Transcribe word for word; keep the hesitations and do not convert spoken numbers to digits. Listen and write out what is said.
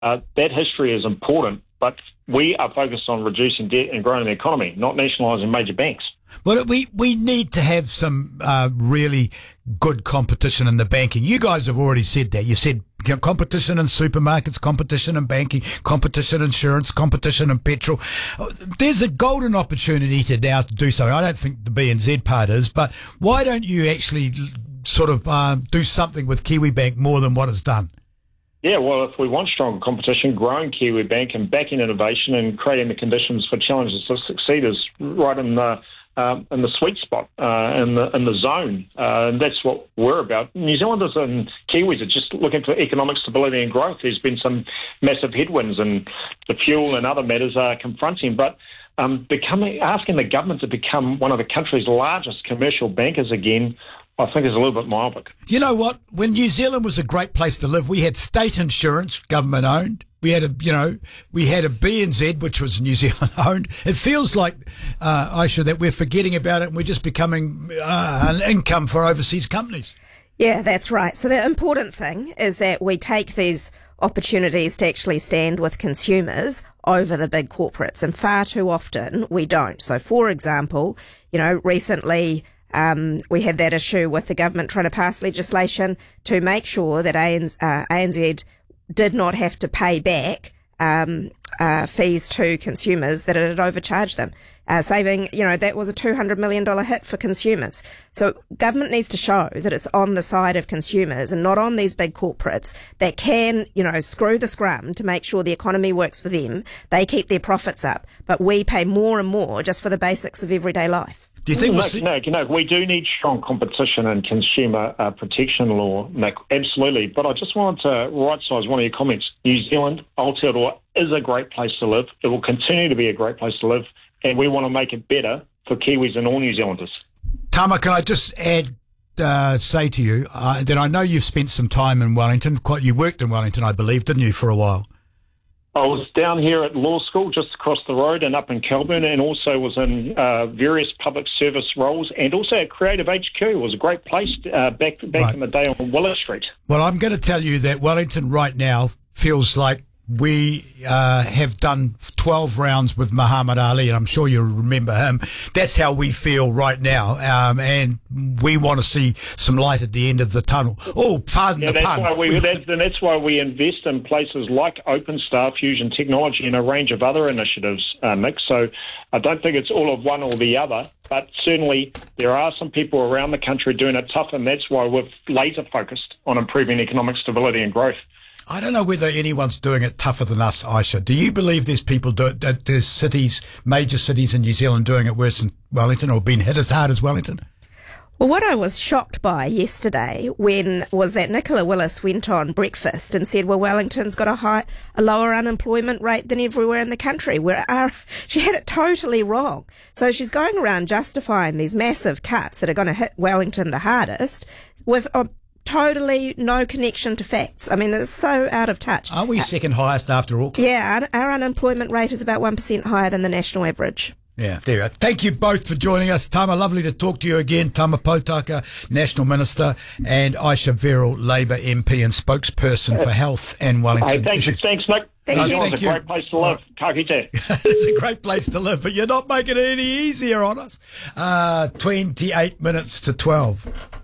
Uh, that history is important, but we are focused on reducing debt and growing the economy, not nationalising major banks. Well, we, we need to have some uh, really good competition in the banking. You guys have already said that. You said you know, competition in supermarkets, competition in banking, competition in insurance, competition in petrol. There's a golden opportunity to now to do something. I don't think the B N Z part is, but why don't you actually sort of um, do something with Kiwibank more than what is done? Yeah, well, if we want strong competition, growing Kiwibank and backing innovation and creating the conditions for challenges to succeed is right in the um, in the sweet spot, uh, in the in the zone, uh, and that's what we're about. New Zealanders and Kiwis are just looking for economic stability and growth. There's been some massive headwinds, and the fuel and other matters are confronting, but um, becoming asking the government to become one of the country's largest commercial bankers again, I think is a little bit myopic. You know what? When New Zealand was a great place to live, we had state insurance, government owned. We had a, you know, we had a B N Z, which was New Zealand owned. It feels like, uh, Aisha, that we're forgetting about it and we're just becoming uh, an income for overseas companies. Yeah, that's right. So the important thing is that we take these opportunities to actually stand with consumers over the big corporates, and far too often we don't. So, for example, you know, recently Um, we had that issue with the government trying to pass legislation to make sure that A N Z, uh, A N Z did not have to pay back um, uh, fees to consumers that it had overcharged them, uh, saving, you know, that was a two hundred million dollars hit for consumers. So government needs to show that it's on the side of consumers and not on these big corporates that can, you know, screw the scrum to make sure the economy works for them. They keep their profits up, but we pay more and more just for the basics of everyday life. Do you think no, we'll see- no, no, we do need strong competition and consumer uh, protection law, Nick, absolutely. But I just wanted to right-size one of your comments. New Zealand, Aotearoa, is a great place to live. It will continue to be a great place to live, and we want to make it better for Kiwis and all New Zealanders. Tama, can I just add, uh, say to you uh, that I know you've spent some time in Wellington. Quite, you worked in Wellington, I believe, didn't you, for a while? I was down here at law school just across the road and up in Kelburn, and also was in uh, various public service roles, and also at Creative H Q. It was a great place uh, back back right. in the day on Willow Street. Well, I'm going to tell you that Wellington right now feels like we uh, have done twelve rounds with Muhammad Ali, and I'm sure you remember him. That's how we feel right now, um, and we want to see some light at the end of the tunnel. Oh, pardon yeah, the that's pun. Why we, that's, and that's why we invest in places like OpenStar, Fusion Technology, and a range of other initiatives, uh, Nick. So I don't think it's all of one or the other, but certainly there are some people around the country doing it tough, and that's why we're laser focused on improving economic stability and growth. I don't know whether anyone's doing it tougher than us, Aisha. Do you believe there's people, do, that there's cities, major cities in New Zealand doing it worse than Wellington or being hit as hard as Wellington? Well, what I was shocked by yesterday when was that Nicola Willis went on Breakfast and said, well, Wellington's got a high, a lower unemployment rate than everywhere in the country, where our, she had it totally wrong. So she's going around justifying these massive cuts that are going to hit Wellington the hardest with a totally no connection to facts. I mean, it's so out of touch. Aren't we uh, second highest after Auckland? Yeah, our, our unemployment rate is about one percent higher than the national average. Yeah, there you go. Thank you both for joining us. Tama, lovely to talk to you again. Tama Potaka, National Minister, and Aisha Verrill, Labour M P and spokesperson for health and Wellington. Hey, thanks, thanks, Nick. Thank New you. Zealand's Thank a you. great place to live. Ka kite. It's a great place to live, but you're not making it any easier on us. Uh, twenty-eight minutes to twelve.